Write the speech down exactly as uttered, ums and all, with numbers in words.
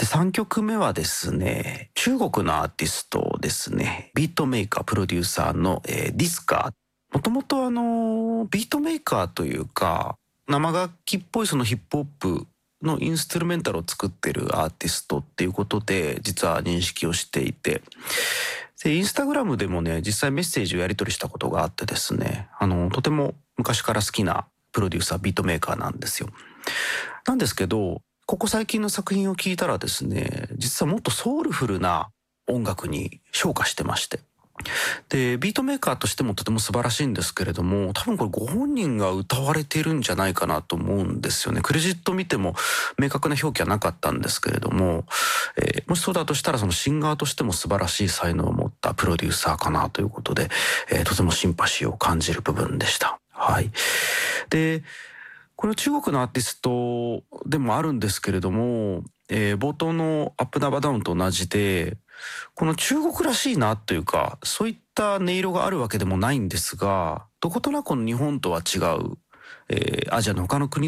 さんきょくめはですね、中国のアーティストですね、ビートメーカー、プロデューサーの、えーディスカー。もともとあの、ビートメーカーというか、生楽器っぽいそのヒップホップのインストゥルメンタルを作ってるアーティストっていうことで、実は認識をしていて、で、インスタグラムでもね、実際メッセージをやり取りしたことがあってですね、あの、とても昔から好きなプロデューサー、ビートメーカーなんですよ。なんですけど、ここ最近の作品を聞いたらですね、実はもっとソウルフルな音楽に昇華してまして。で、ビートメーカーとしてもとても素晴らしいんですけれども、多分これご本人が歌われているんじゃないかなと思うんですよね。クレジット見ても明確な表記はなかったんですけれども、えーもしそうだとしたらそのシンガーとしても素晴らしい才能を持ったプロデューサーかなということで、えーとてもシンパシーを感じる部分でした。はい。で、これは中国のアーティストでもあるんですけれども、えー冒頭のアップダバダウンと同じで、この中国らしいなというか、そういった音色があるわけでもないんですが、どことなくこの日本とは違う、えーアジアの他の国